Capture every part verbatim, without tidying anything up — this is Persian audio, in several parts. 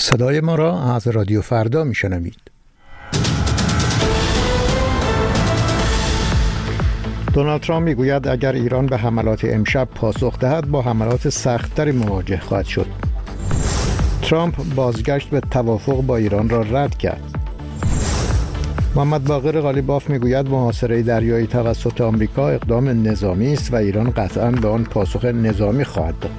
صدای ما را از رادیو فردا میشنوید. دونالد ترامپ میگوید اگر ایران به حملات امشب پاسخ دهد با حملات سخت‌تری مواجه خواهد شد. ترامپ بازگشت به توافق با ایران را رد کرد. محمد باقر قالیباف میگوید محاصره دریایی توسط آمریکا اقدام نظامی است و ایران قطعاً به آن پاسخ نظامی خواهد داد.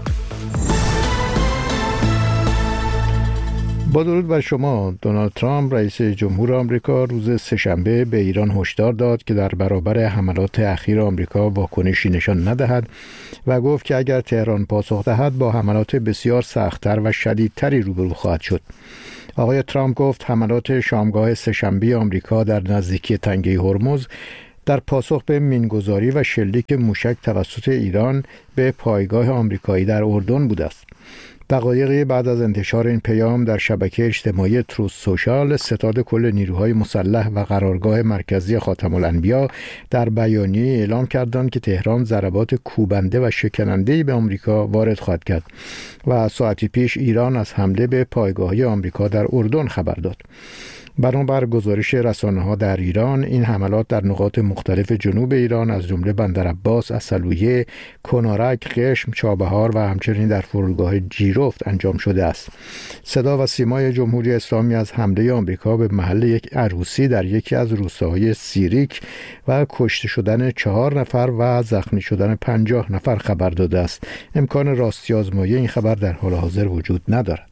با درود بر شما. دونالد ترامپ رئیس جمهور آمریکا روز سه‌شنبه به ایران هشدار داد که در برابر حملات اخیر آمریکا واکنشی نشان ندهد و گفت که اگر تهران پاسخ دهد با حملات بسیار سخت‌تر و شدیدتری روبرو خواهد شد. آقای ترامپ گفت حملات شامگاه سه‌شنبه آمریکا در نزدیکی تنگه هرمز در پاسخ به مینگذاری و شلیک موشک توسط ایران به پایگاه آمریکایی در اردن بوده است. دقایقی بعد از انتشار این پیام در شبکه اجتماعی تروث سوشال، ستاد کل نیروهای مسلح و قرارگاه مرکزی خاتم الانبیا در بیانیه اعلام کردند که تهران ضربات کوبنده و شکننده‌ای به آمریکا وارد خواهد کرد و ساعتی پیش ایران از حمله به پایگاه‌های آمریکا در اردن خبر داد. بنابر گزارش رسانه‌ها در ایران، این حملات در نقاط مختلف جنوب ایران از جمله بندرعباس، عسلویه، کنارک، قشم، چابهار و همچنین در فرودگاه جیرفت انجام شده است. صدا و سیمای جمهوری اسلامی از حمله آمریکا به محل یک عروسی در یکی از روستاهای سیریک و کشته شدن چهار نفر و زخمی شدن پنجاه نفر خبر داده است. امکان راستی آزمایی این خبر در حال حاضر وجود ندارد.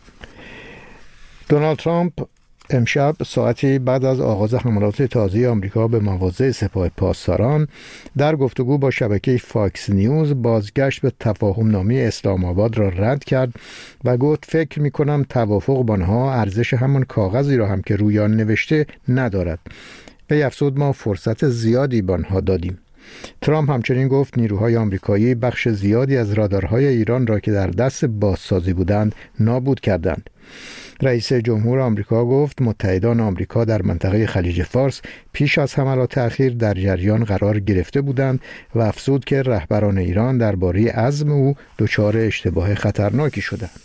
دونالد ترامپ امشب ساعتی بعد از آغاز حملات تازه آمریکا به مواضع سپاه پاسداران در گفتگو با شبکه فاکس نیوز بازگشت به تفاهم نامه اسلام آباد را رد کرد و گفت فکر می کنم توافق با آنها ارزش همان کاغذی را هم که روی آن نوشته ندارد. وی افزود ما فرصت زیادی به آنها دادیم. ترامپ همچنین گفت نیروهای آمریکایی بخش زیادی از رادارهای ایران را که در دست بازسازی بودند نابود کردند. رئیس جمهور آمریکا گفت متحدان آمریکا در منطقه خلیج فارس پیش از حملات اخیر در جریان قرار گرفته بودند و افزود که رهبران ایران درباره عزم او دچار اشتباه خطرناکی شدند.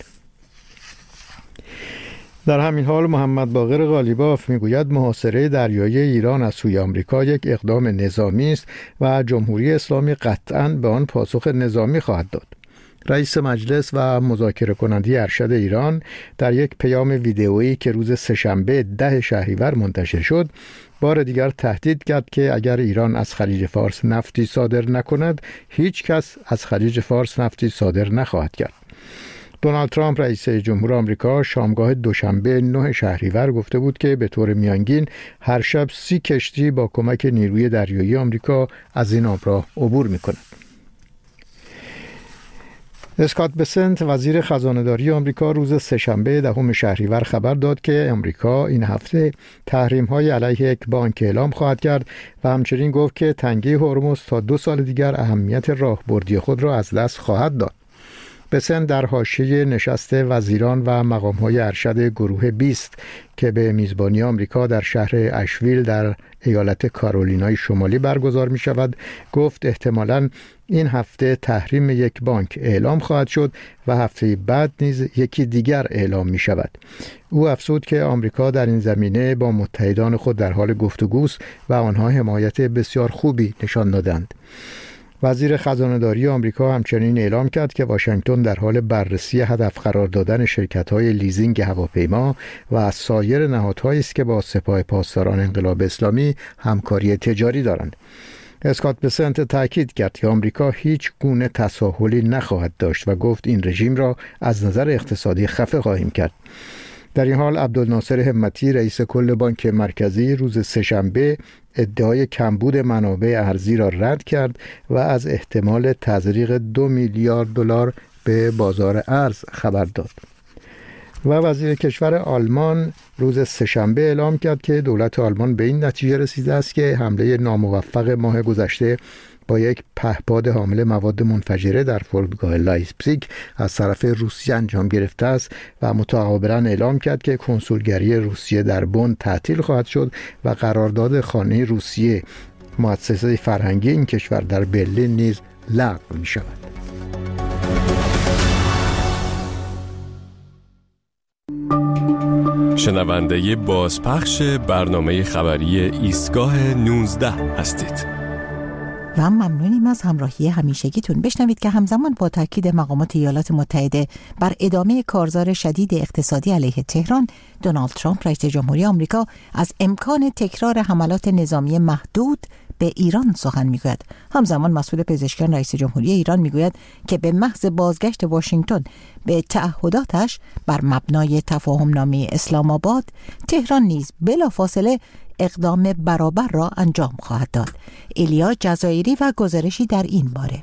در همین حال محمد باقر قالیباف میگوید محاصره دریایی ایران از سوی آمریکا یک اقدام نظامی است و جمهوری اسلامی قطعاً به آن پاسخ نظامی خواهد داد. رئیس مجلس و مذاکره کننده ارشد ایران در یک پیام ویدئویی که روز سه‌شنبه ده شهریور منتشر شد، بار دیگر تهدید کرد که اگر ایران از خلیج فارس نفتی صادر نکند، هیچ کس از خلیج فارس نفتی صادر نخواهد کرد. دونالد ترامپ رئیس جمهور آمریکا شامگاه دوشنبه نه شهریور گفته بود که به طور میانگین هر شب سی کشتی با کمک نیروی دریایی آمریکا از این آبراه عبور می‌کنند. اسکات بسنت وزیر خزانه‌داری آمریکا روز سه‌شنبه دهم شهریور خبر داد که آمریکا این هفته تحریم‌های علیه یک بانک اعلام خواهد کرد و همچنین گفت که تنگه هرمز تا دو سال دیگر اهمیت راهبردی خود را از دست خواهد داد. بسنت در حاشیه نشست وزیران و مقام‌های ارشد گروه بیست که به میزبانی آمریکا در شهر اشویل در ایالت کارولینای شمالی برگزار می شود گفت احتمالاً این هفته تحریم یک بانک اعلام خواهد شد و هفته بعد نیز یکی دیگر اعلام می شود. او افزود که آمریکا در این زمینه با متحدان خود در حال گفتگوست و آنها حمایت بسیار خوبی نشان دادند. وزیر خزانه‌داری آمریکا همچنین اعلام کرد که واشنگتن در حال بررسی هدف قرار دادن شرکت‌های لیزینگ هواپیما و سایر نهادهایی است که با سپاه پاسداران انقلاب اسلامی همکاری تجاری دارند. اسکات بسنت تاکید کرد که آمریکا هیچ گونه تساهلی نخواهد داشت و گفت این رژیم را از نظر اقتصادی خفه خواهیم کرد. در این حال عبدالناصر همتی رئیس کل بانک مرکزی روز سه‌شنبه ادعای کمبود منابع ارزی را رد کرد و از احتمال تزریق دو میلیارد دلار به بازار ارز خبر داد. و وزیر کشور آلمان روز سه‌شنبه اعلام کرد که دولت آلمان به این نتیجه رسیده است که حمله ناموفق ماه گذشته با یک پهپاد حامل مواد منفجره در فرودگاه لایپزیگ از طرف روسیه انجام گرفته است و متقابلا اعلام کرد که کنسولگری روسیه در بن تعطیل خواهد شد و قرارداد خانه روسیه مؤسسه فرهنگی این کشور در برلین نیز لغو می شود. شنونده بازپخش برنامه خبری ایستگاه نوزده هستید و ممنونیم از همراهی همیشگیتون. بشنوید که همزمان با تاکید مقامات ایالات متحده بر ادامه کارزار شدید اقتصادی علیه تهران، دونالد ترامپ رئیس جمهوری آمریکا از امکان تکرار حملات نظامی محدود به ایران سخن میگوید. همزمان مسئول پزشکان رئیس جمهوری ایران میگوید که به محض بازگشت واشنگتن به تعهداتش بر مبنای تفاهمنامه اسلام آباد، تهران نیز بلافاصله اقدام برابر را انجام خواهد داد. ایلیا جزایری و گزارشی در این باره.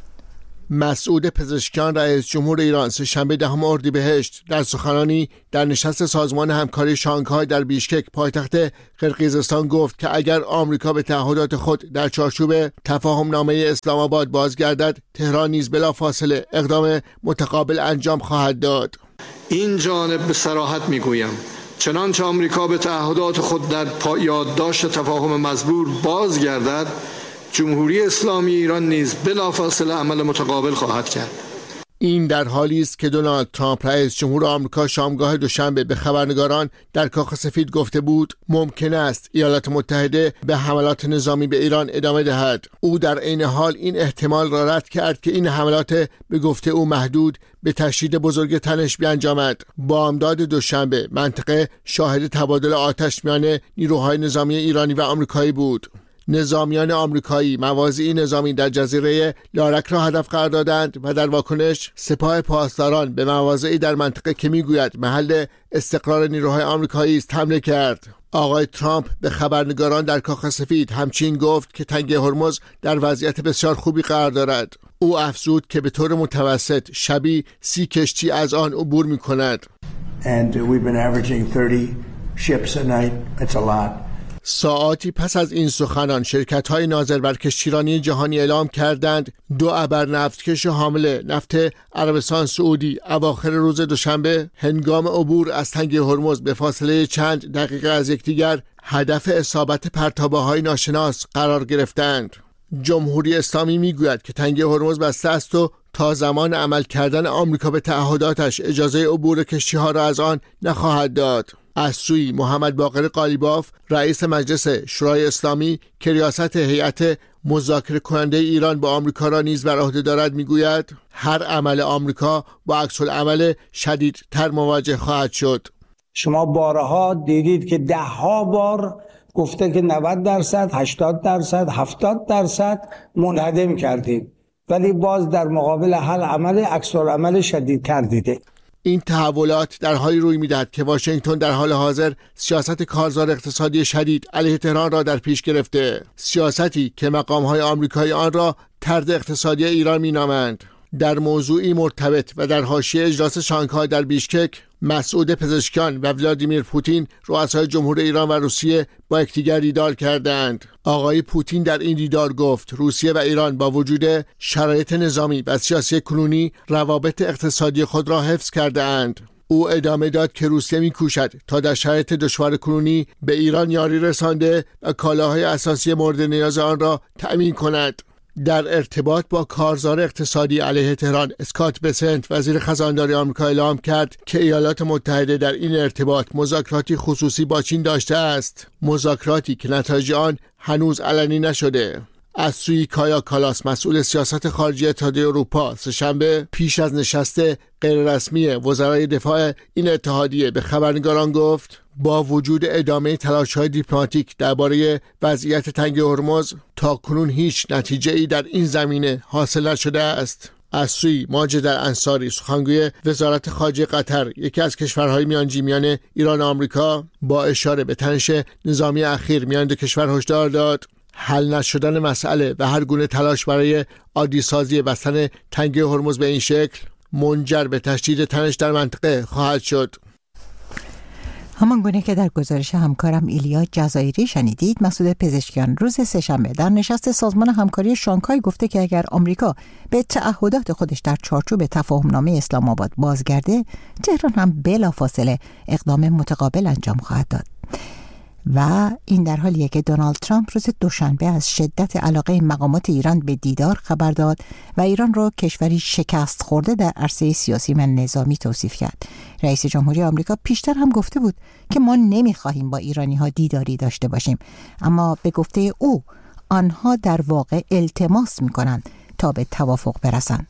مسعود پزشکیان رئیس جمهور ایران سه‌شنبه دهم اردیبهشت در سخنرانی در نشست سازمان همکاری شانگهای در بیشکک پایتخت قرقیزستان گفت که اگر آمریکا به تعهدات خود در چارچوب تفاهمنامه اسلام آباد بازگردد، تهران نیز بلافاصله اقدام متقابل انجام خواهد داد. این جانب به صراحت میگویم چنانچه آمریکا به تعهدات خود در یادداشت تفاهم مزبور بازگردد، جمهوری اسلامی ایران نیز بلافاصله عمل متقابل خواهد کرد. این در حالی است که دونالد ترامپ رئیس جمهور آمریکا شامگاه دوشنبه به خبرنگاران در کاخ سفید گفته بود ممکن است ایالات متحده به حملات نظامی به ایران ادامه دهد. او در عین حال این احتمال را رد کرد که این حملات به گفته او محدود به تشدید بزرگ تنش بیانجامد. بامداد دوشنبه منطقه شاهد تبادل آتش میان نیروهای نظامی ایرانی و آمریکایی بود. نظامیان آمریکایی مواضع نظامی در جزیره لارک را هدف قرار دادند و در واکنش سپاه پاسداران به مواضعی در منطقه که میگوید محل استقرار نیروهای آمریکایی است حمله کرد. آقای ترامپ به خبرنگاران در کاخ سفید همچنین گفت که تنگه هرمز در وضعیت بسیار خوبی قرار دارد. او افزود که به طور متوسط شبی سی کشتی از آن عبور می‌کند. And we've been averaging thirty ships a night. It's a lot. ساعاتی پس از این سخنان شرکت‌های ناظر بر کشتیرانی جهانی اعلام کردند دو ابر نفتکش حامل نفت عربستان سعودی اواخر روز دوشنبه هنگام عبور از تنگه هرمز به فاصله چند دقیقه از یکدیگر هدف اصابت پرتابه‌های ناشناس قرار گرفتند. جمهوری اسلامی میگوید که تنگه هرمز بسته است و تا زمان عمل کردن آمریکا به تعهداتش اجازه عبور کشتی‌ها را از آن نخواهد داد. از سوی محمد باقر قالیباف رئیس مجلس شورای اسلامی که ریاست هیئت مذاکره کننده ایران با آمریکا را نیز بر عهده دارد میگوید هر عمل آمریکا با عکس العمل شدیدتر مواجه خواهد شد. شما بارها دیدید که ده ها بار گفته که نود درصد، هشتاد درصد، هفتاد درصد منهدم کردیم، ولی باز در مقابل هر عمل عکس العمل شدیدتر دیده. این تحولات در حالی روی می‌دهد که واشنگتن در حال حاضر سیاست کارزار اقتصادی شدید علیه تهران را در پیش گرفته، سیاستی که مقام‌های آمریکایی آن را طرد اقتصادی ایران می‌نامند. در موضوعی مرتبط و در حاشیه اجلاس شانگهای در بیشکک، مسعود پزشکیان و ولادیمیر پوتین رؤسای جمهور ایران و روسیه با یکدیگر دیدار کردند. آقای پوتین در این دیدار گفت روسیه و ایران با وجود شرایط نظامی و سیاسی کنونی روابط اقتصادی خود را حفظ کرده اند. او ادامه داد که روسیه می‌کوشد تا در شرایط دشوار کنونی به ایران یاری رسانده و کالاهای اساسی مورد نیاز آن را تأمین کند. در ارتباط با کارزار اقتصادی علیه تهران، اسکات بسنت وزیر خزانداری آمریکا اعلام کرد که ایالات متحده در این ارتباط مذاکراتی خصوصی با چین داشته است، مذاکراتی که نتایج آن هنوز علنی نشده. از سوی کایا کالاس مسئول سیاست خارجی اتحادیه اروپا سه‌شنبه پیش از نشست غیررسمی وزرای دفاع این اتحادیه به خبرنگاران گفت با وجود ادامه تلاش‌های دیپلماتیک درباره وضعیت تنگه هرمز تاکنون هیچ نتیجه‌ای در این زمینه حاصل نشده است. از سوی ماجد الانصاری سخنگوی وزارت خارجه قطر، یکی از کشورهای میانجی میان ایران و آمریکا، با اشاره به تنش نظامی اخیر میان دو کشور هشدار داد حل نشدن مسئله و هر گونه تلاش برای عادی سازی بستن تنگه هرمز به این شکل منجر به تشدید تنش در منطقه خواهد شد. همان گونه که در گزارش همکارم ایلیا جزایری شنیدید، مسعود پزشکیان روز سه‌شنبه در نشست سازمان همکاری شانگهای گفته که اگر آمریکا به تعهدات خودش در چارچوب تفاهمنامه اسلام آباد بازگرده، تهران هم بلافاصله اقدام متقابل انجام خواهد داد. و این در حالیه که دونالد ترامپ روز دوشنبه از شدت علاقه مقامات ایران به دیدار خبر داد و ایران را کشوری شکست خورده در عرصه سیاسی و نظامی توصیف کرد. رئیس جمهوری آمریکا پیشتر هم گفته بود که ما نمیخواهیم با ایرانی ها دیداری داشته باشیم، اما به گفته او آنها در واقع التماس میکنند تا به توافق برسند.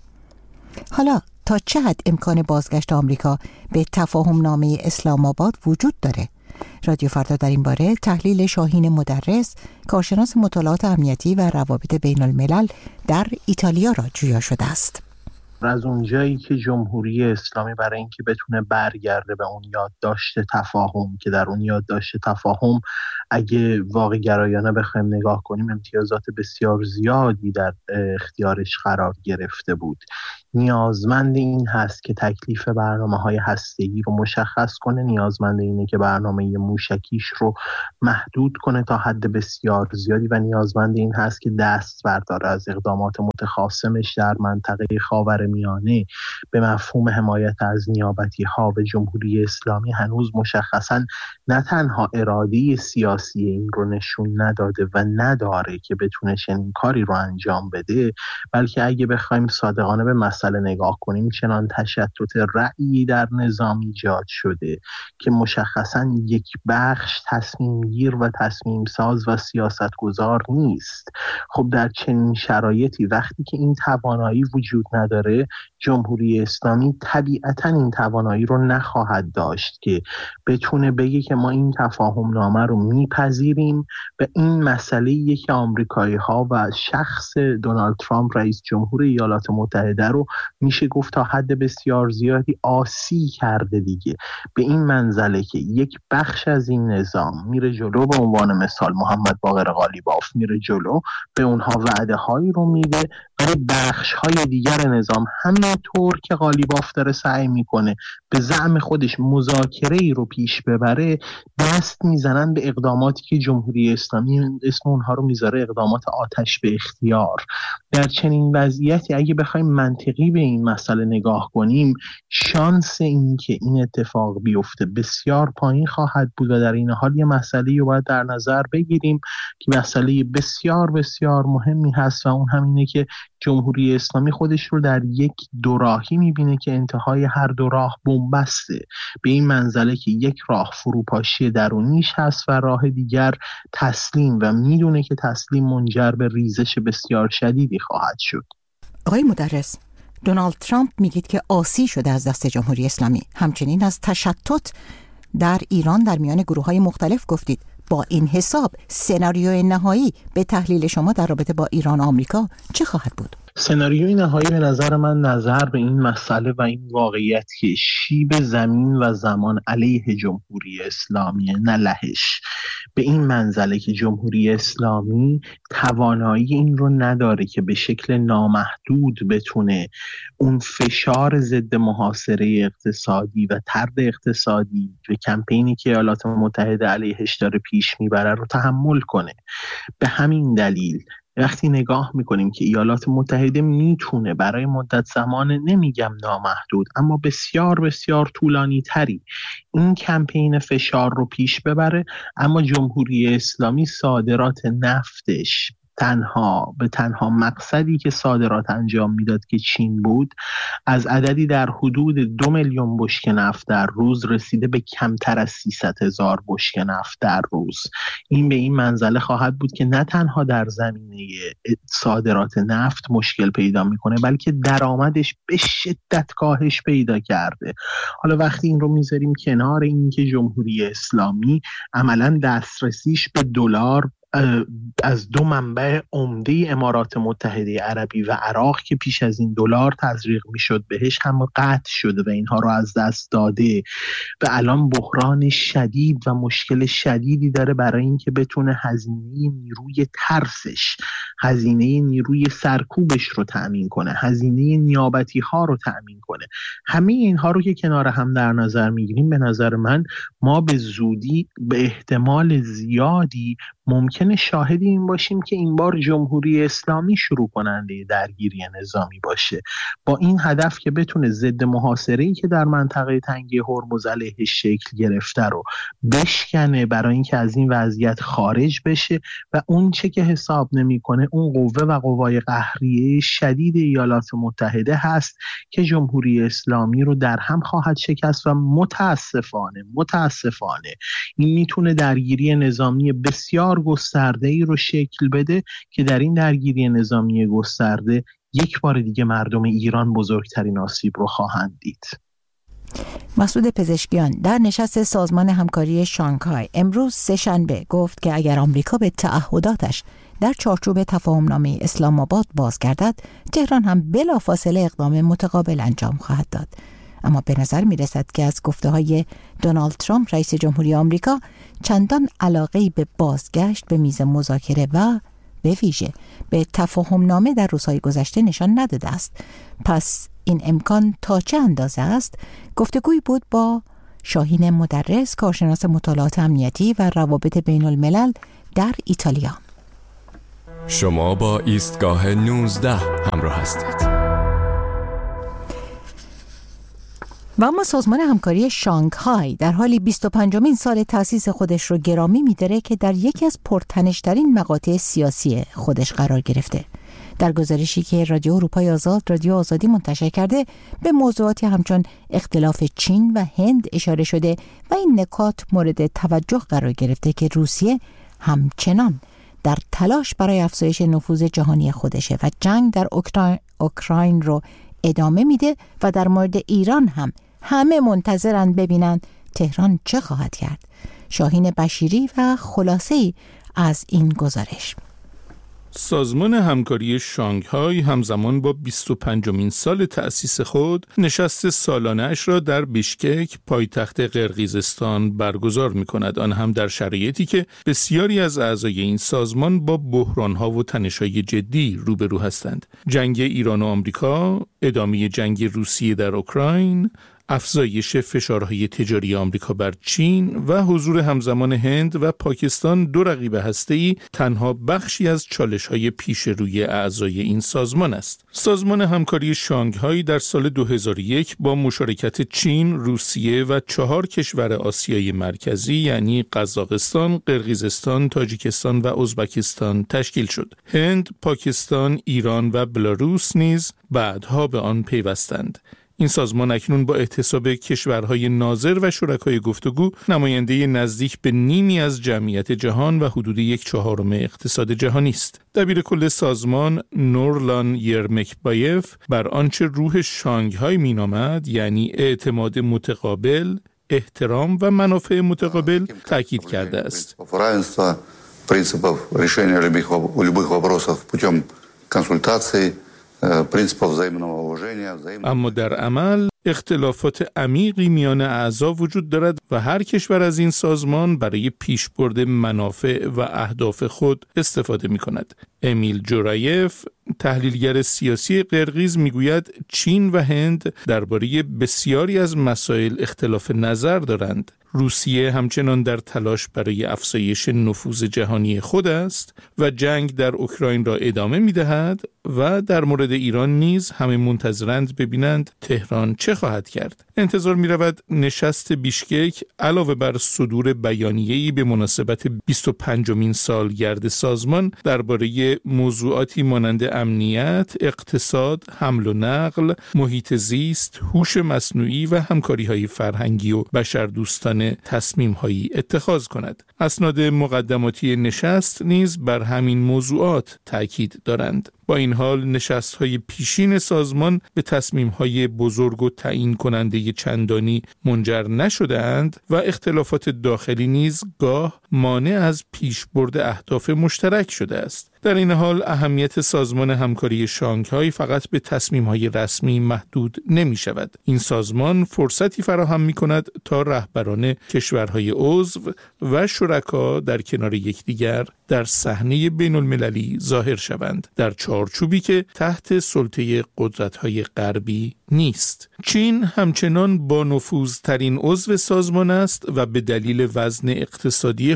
حالا تا چه حد امکان بازگشت آمریکا به تفاهم نامه اسلام آباد وجود داره؟ رادیو فردا در این باره تحلیل شاهین مدرس، کارشناس مطالعات امنیتی و روابط بین الملل در ایتالیا را جویا شده است. از اونجایی که جمهوری اسلامی برای اینکه بتونه برگرده به اون یادداشت تفاهم که در اون یادداشت تفاهم اگه واقع گرایانه بخوایم نگاه کنیم امتیازات بسیار زیادی در اختیارش قرار گرفته بود، نیازمند این هست که تکلیف برنامه‌های هسته‌ای رو مشخص کنه، نیازمند اینه که برنامه موشکیش رو محدود کنه تا حد بسیار زیادی و نیازمند این هست که دست برداره از اقدامات متخاصمش در منطقه خاورمیانه. به مفهوم حمایت از نیابتی‌ها و جمهوری اسلامی هنوز مشخصاً نه تنها اراده سیاسی این رو نشون نداده و نداره که بتونه چنین کاری رو انجام بده، بلکه اگه بخوایم صادقانه به مسئله نگاه کنیم چنان تشتت رأیی در نظام ایجاد شده که مشخصاً یک بخش تصمیم گیر و تصمیم ساز و سیاست گذار نیست. خب در چنین شرایطی وقتی که این توانایی وجود نداره، جمهوری اسلامی طبیعتاً این توانایی رو نخواهد داشت که بتونه بگه که ما این تفاهم نامه رو میپذیریم و این مسئله که آمریکایی ها و شخص دونالد ترامپ رئیس جمهور ایالات متحده رو میشه گفت تا حد بسیار زیادی آسی کرده دیگه. به این منزله که یک بخش از این نظام میره جلو، به عنوان مثال محمد باقر قالیباف میره جلو، به اونها وعده هایی رو میده، ولی بخش های دیگر نظام همینطور که قالیباف داره سعی میکنه به زعم خودش مذاکره ای رو پیش ببره، دست میزنن به اقداماتی که جمهوری اسلامی اسم اونها رو میذاره اقدامات آتش به اختیار. در چنین وضعیتی اگه بخوایم منطقی به این مسئله نگاه کنیم، شانس این که این اتفاق بیفته بسیار پایین خواهد بود و در این حال یه مسئله رو باید در نظر بگیریم که مسئله بسیار بسیار مهمی هست و اون همینه که جمهوری اسلامی خودش رو در یک دوراهی میبینه که انتهای هر دو راه بنبسته، به این منزله که یک راه فروپاشی درونیش هست و راه دیگر تسلیم و میدونه که تسلیم منجر به ریزش بسیار شدیدی خواهد شد. آقای مدرس، دونالد ترامپ میگید که آسی شده از دست جمهوری اسلامی، همچنین از تشتت در ایران در میان گروه‌های مختلف گفتید. با این حساب سناریوی نهایی به تحلیل شما در رابطه با ایران و آمریکا چه خواهد بود؟ سناریوی نهایی به نظر من نظر به این مسئله و این واقعیت که شیب زمین و زمان علیه جمهوری اسلامی نه لهش، به این منزله که جمهوری اسلامی توانایی این رو نداره که به شکل نامحدود بتونه اون فشار ضد محاصره اقتصادی و طرد اقتصادی و کمپینی که ایالات متحده علیهش داره پیش میبره رو تحمل کنه. به همین دلیل وقتی نگاه میکنیم که ایالات متحده میتونه برای مدت زمان، نمیگم نامحدود، اما بسیار بسیار طولانی تری این کمپین فشار رو پیش ببره، اما جمهوری اسلامی صادرات نفتش تنها به تنها مقصدی که صادرات انجام میداد که چین بود، از عددی در حدود دو میلیون بشکه نفت در روز رسیده به کمتر از سیصد هزار بشکه نفت در روز. این به این منزله خواهد بود که نه تنها در زمینه صادرات نفت مشکل پیدا میکنه، بلکه درآمدش به شدت کاهش پیدا کرده. حالا وقتی این رو میذاریم کنار، این که جمهوری اسلامی عملاً دسترسیش به دلار از دو منبع عمده امارات متحده عربی و عراق که پیش از این دلار تزریق میشد بهش هم قطع شده و اینها رو از دست داده و الان بحران شدید و مشکل شدیدی داره برای اینکه بتونه هزینه نیروی ترسش، هزینه نیروی سرکوبش رو تأمین کنه، هزینه نیابتی ها رو تأمین کنه. همه اینها رو که کنار هم در نظر میگیریم، به نظر من ما به زودی به احتمال زیادی ممکن ممکنه شاهد این باشیم که این بار جمهوری اسلامی شروع کننده درگیری نظامی باشه، با این هدف که بتونه ضد محاصره‌ای که در منطقه تنگه هرمز علیهش شکل گرفته رو بشکنه، برای اینکه از این وضعیت خارج بشه و اون چه که حساب نمی‌کنه اون قوه و قوای قهریه شدید ایالات متحده هست که جمهوری اسلامی رو در هم خواهد شکست و متاسفانه متاسفانه این میتونه درگیری نظامی بسیار گسترده‌ای رو شکل بده که در این درگیری نظامی گسترده یک بار دیگه مردم ایران بزرگترین آسیب رو خواهند دید. مسعود پزشکیان در نشست سازمان همکاری شانگهای امروز سه‌شنبه گفت که اگر آمریکا به تعهداتش در چارچوب تفاهمنامه اسلام آباد بازگردد، تهران هم بلافاصله اقدام متقابل انجام خواهد داد. اما به نظر می رسد که از گفته های دونالد ترامپ رئیس جمهوری آمریکا چندان علاقه‌ای به بازگشت به میز مذاکره و به ویژه به تفاهمنامه در روزهای گذشته نشان نداده است. پس این امکان تا چه اندازه است؟ گفتگویی بود با شاهین مدرس، کارشناس مطالعات امنیتی و روابط بین الملل در ایتالیا. شما با ایستگاه نوزده همراه هستید. و اما سازمان همکاری شانگهای در حالی بیست و پنجمین سال تأسیس خودش رو گرامی می‌داره که در یکی از پرتنش‌ترین مقاطع سیاسی خودش قرار گرفته. در گزارشی که رادیو اروپای آزاد، رادیو آزادی منتشر کرده، به موضوعاتی همچون اختلاف چین و هند اشاره شده و این نکات مورد توجه قرار گرفته که روسیه همچنان در تلاش برای افزایش نفوذ جهانی خودشه و جنگ در اوکراین, اوکراین رو ادامه میده و در مورد ایران هم همه منتظرن ببینن تهران چه خواهد کرد. شاهین بشیری و خلاصه‌ای از این گزارش. سازمان همکاری شانگهای همزمان با بیست و پنجمین سال تأسیس خود نشست سالانه‌اش را در بیشکک پایتخت قرقیزستان برگزار می‌کند، آن هم در شرایطی که بسیاری از اعضای این سازمان با بحران‌ها و تنش‌های جدی روبرو هستند. جنگ ایران و آمریکا، ادامه جنگ روسیه در اوکراین، افزایش فشارهای تجاری آمریکا بر چین و حضور همزمان هند و پاکستان، دو رقیب هسته‌ای، تنها بخشی از چالش‌های پیش روی اعضای این سازمان است. سازمان همکاری شانگهای در سال دو هزار و یک با مشارکت چین، روسیه و چهار کشور آسیای مرکزی یعنی قزاقستان، قرقیزستان، تاجیکستان و ازبکستان تشکیل شد. هند، پاکستان، ایران و بلاروس نیز بعدها به آن پیوستند. این سازمان اکنون با احتساب کشورهای ناظر و شرکای گفتگو نماینده نزدیک به نیمی از جمعیت جهان و حدود یک چهارم اقتصاد جهانی است. دبیر کل سازمان نورلان یرمکبایف بر آنچه روح شانگهای مینامد، یعنی اعتماد متقابل، احترام و منافع متقابل، تاکید کرده است. اما در عمل اختلافات عمیقی میان اعضا وجود دارد و هر کشور از این سازمان برای پیشبرد منافع و اهداف خود استفاده می کند. امیل جورایف، تحلیلگر سیاسی قرقیز، میگوید چین و هند درباره بسیاری از مسائل اختلاف نظر دارند. روسیه همچنان در تلاش برای افزایش نفوذ جهانی خود است و جنگ در اوکراین را ادامه می‌دهد و در مورد ایران نیز همه منتظرند ببینند تهران چه خواهد کرد. انتظار می‌رود نشست بیشکک علاوه بر صدور بیانیه‌ای به مناسبت بیست و پنجمین سالگرد سازمان درباره موضوعاتی مانند امنیت، اقتصاد، حمل و نقل، محیط زیست، هوش مصنوعی و همکاری‌های فرهنگی و بشردوستانه تصمیم‌هایی اتخاذ کند. اسناد مقدماتی نشست نیز بر همین موضوعات تاکید دارند. با این حال نشست‌های پیشین سازمان به تصمیم‌های بزرگ و تعیین کننده چندانی منجر نشده‌اند و اختلافات داخلی نیز گاه مانع از پیشبرد اهداف مشترک شده است. در این حال اهمیت سازمان همکاری شانگهای فقط به تصمیم‌های رسمی محدود نمی‌شود. این سازمان فرصتی فراهم می‌کند تا رهبران کشورهای عضو و شرکا در کنار یکدیگر در صحنه بین‌المللی ظاهر شوند، در چارچوبی که تحت سلطه قدرت‌های غربی نیست. چین همچنان با نفوذترین عضو سازمان است و به دلیل وزن اقتصادی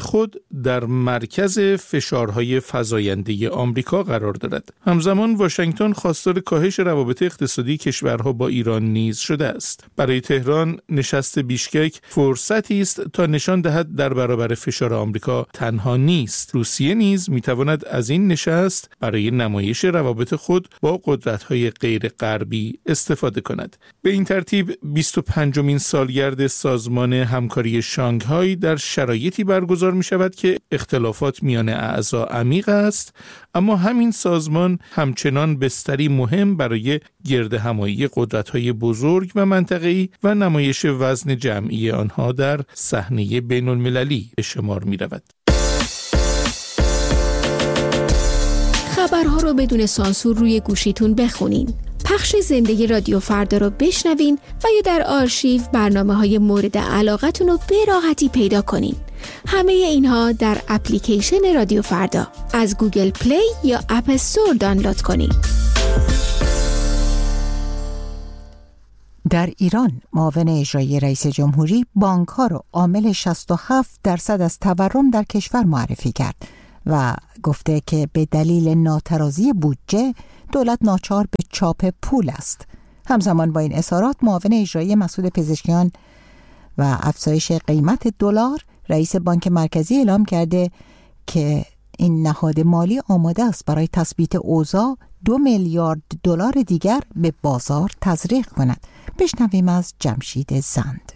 خود در مرکز فشارهای فزاینده آمریکا قرار دارد. همزمان واشنگتن خواستار کاهش روابط اقتصادی کشورها با ایران نیز شده است. برای تهران نشست بیشکک فرصتی است تا نشان دهد در برابر فشار آمریکا تنها نیست. روسیه نیز میتواند از این نشست برای نمایش روابط خود با قدرت‌های غیر غربی استفاده کند. به این ترتیب بیست و پنجمین سالگرد سازمان همکاری شانگهای در شرایطی برگزار می شود که اختلافات میان اعضا عمیق است، اما همین سازمان همچنان بستری مهم برای گرد همایی قدرت‌های بزرگ و منطقه‌ای و نمایش وزن جمعی آنها در صحنه بین‌المللی به شمار می رود. خبرها رو بدون سانسور روی گوشیتون بخونین. پخش زنده رادیو فردا رو بشنوین و یا در آرشیو برنامه‌های مورد علاقتون رو به راحتی پیدا کنین. همه اینها در اپلیکیشن رادیو فردا از گوگل پلی یا اپ استور دانلود کنین. در ایران معاون اجرایی رئیس جمهوری بانک‌ها رو عامل شصت و هفت درصد از تورم در کشور معرفی کرد و گفته که به دلیل ناترازی بودجه دولت ناچار به چاپ پول است. همزمان با این اظهارات معاون اجرایی مسعود پزشکیان و افزایش قیمت دلار، رئیس بانک مرکزی اعلام کرده که این نهاد مالی آماده است برای تثبیت اوضاع دو میلیارد دلار دیگر به بازار تزریق کند. بشنویم از جمشید زند.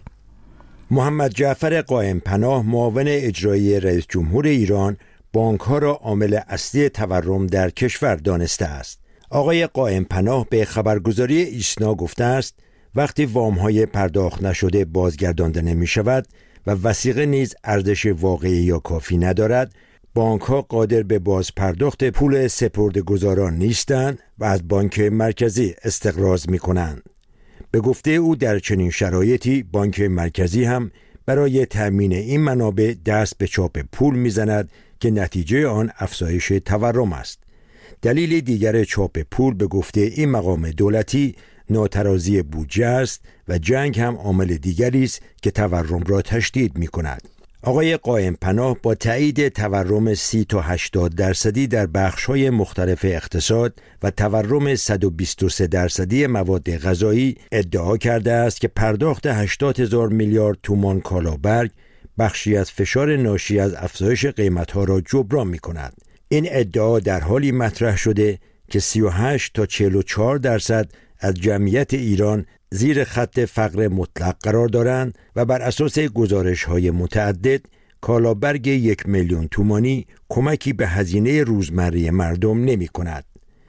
محمد جعفر قائم پناه معاون اجرایی رئیس جمهور ایران بانک‌ها را عامل اصلی تورم در کشور دانسته است. آقای قائم پناه به خبرگزاری ایسنا گفته است وقتی وام‌های پرداخت نشده بازگردانده نمی‌شود و وثیقه نیز ارزش واقعی یا کافی ندارد، بانک‌ها قادر به باز پرداخت پول سپرده‌گذاران نیستند و از بانک مرکزی استقراض می‌کنند. به گفته او در چنین شرایطی بانک مرکزی هم برای تأمین این منابع دست به چاپ پول می‌زند که نتیجه آن افزایش تورم است. دلیل دیگر چاپ پول به گفته این مقام دولتی ناترازی بودجه است و جنگ هم عامل دیگری است که تورم را تشدید می‌کند. آقای قائم پناه با تایید تورم سی تا هشتاد درصدی در بخش‌های مختلف اقتصاد و تورم صد و بیست و سه درصدی مواد غذایی ادعا کرده است که پرداخت هشتاد هزار میلیارد تومان کالابرگ بخشی از فشار ناشی از افزایش قیمت‌ها را جبران می‌کند. این ادعا در حالی مطرح شده که سی و هشت تا چهل و چهار درصد از جمعیت ایران زیر خط فقر مطلق قرار دارند و بر اساس گزارش‌های متعدد کالابرگ یک میلیون تومانی کمکی به هزینه روزمره مردم نمی‌کند.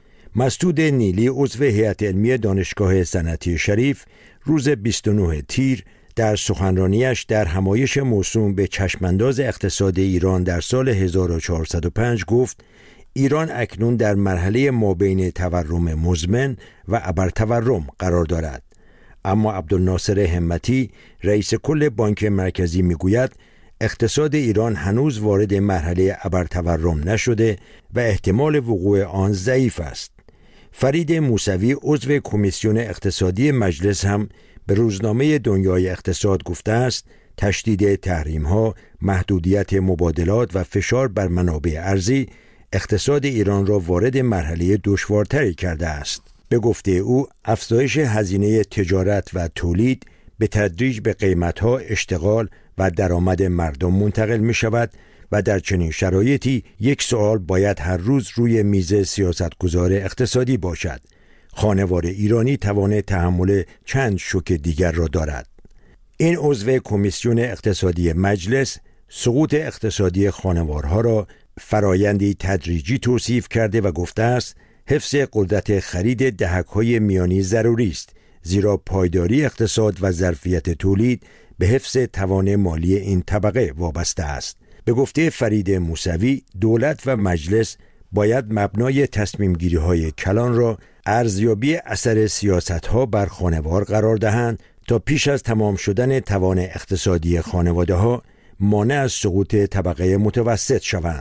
مسعود نیلی عضو هیئت علمی دانشگاه صنعتی شریف روز بیست و نه تیر در سخنرانیش در همایش موسوم به چشمانداز اقتصاد ایران در سال هزار و چهارصد و پنج گفت ایران اکنون در مرحله مابین تورم مزمن و ابرتورم قرار دارد. اما عبدالناصر همتی رئیس کل بانک مرکزی میگوید اقتصاد ایران هنوز وارد مرحله ابرتورم نشده و احتمال وقوع آن ضعیف است. فرید موسوی عضو کمیسیون اقتصادی مجلس هم به روزنامه دنیای اقتصاد گفته است تشدید تحریم‌ها، محدودیت مبادلات و فشار بر منابع ارزی اقتصاد ایران را وارد مرحله دشوارتری کرده است. به گفته او افزایش هزینه تجارت و تولید به تدریج به قیمت‌ها، اشتغال و درآمد مردم منتقل می شود و در چنین شرایطی یک سوال باید هر روز روی میز سیاستگزار اقتصادی باشد: خانوار ایرانی توان تحمل چند شوک دیگر را دارد؟ این عضو کمیسیون اقتصادی مجلس سقوط اقتصادی خانوارها را فرایندی تدریجی توصیف کرده و گفته است حفظ قدرت خرید دهک‌های میانی ضروری است، زیرا پایداری اقتصاد و ظرفیت تولید به حفظ توان مالی این طبقه وابسته است. به گفته فرید موسوی دولت و مجلس باید مبنای تصمیم گیری های کلان را ارزیابی اثر سیاست ها بر خانوار قرار دهند تا پیش از تمام شدن توان اقتصادی خانواده ها مانع از سقوط طبقه متوسط شوند.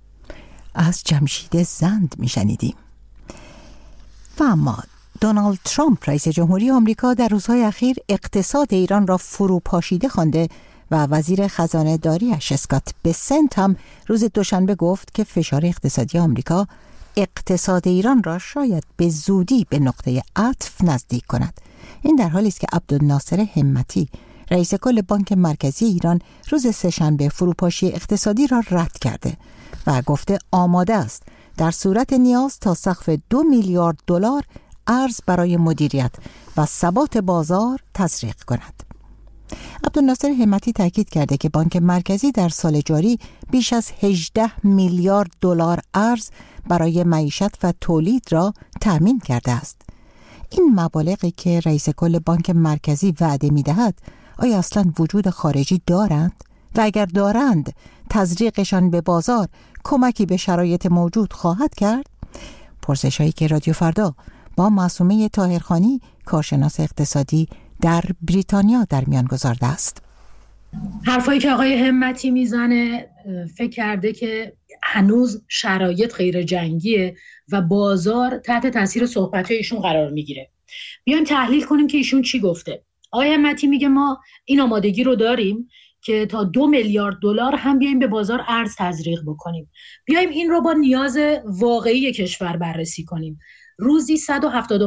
از جمشید زند می شنیدیم. و اما دونالد ترامپ رئیس جمهوری آمریکا در روزهای اخیر اقتصاد ایران را فروپاشیده خوانده و وزیر خزانه داریش اسکات بسنت هم روز دوشنبه گفت که فشار اقتصادی آمریکا اقتصاد ایران را شاید به زودی به نقطه عطف نزدیک کند. این در حالی است که عبدالناصر همتی رئیس کل بانک مرکزی ایران روز سه‌شنبه فروپاشی اقتصادی را رد کرده و گفته آماده است در صورت نیاز تا سقف دو میلیارد دلار ارز برای مدیریت و ثبات بازار تزریق کند. عبدالناصر همتی تاکید کرده که بانک مرکزی در سال جاری بیش از هجده میلیارد دلار ارز برای معیشت و تولید را تأمین کرده است. این مبالغی که رئیس کل بانک مرکزی وعده می‌دهد آیا اصلاً وجود خارجی دارند؟ و اگر دارند تزریقشان به بازار کمکی به شرایط موجود خواهد کرد؟ پرسش‌هایی که رادیو فردا با معصومه طاهرخانی کارشناس اقتصادی در بریتانیا در میان گذارده است. حرفایی که آقای همتی میزنه فکر کرده که هنوز شرایط غیر جنگیه و بازار تحت تاثیر صحبت‌های ایشون قرار میگیره. بیایم تحلیل کنیم که ایشون چی گفته. آقای همتی میگه ما این آمادگی رو داریم که تا دو میلیارد دلار هم بیایم به بازار ارز تزریق بکنیم. بیایم این رو با نیاز واقعی کشور بررسی کنیم. روزی صد و هفتاد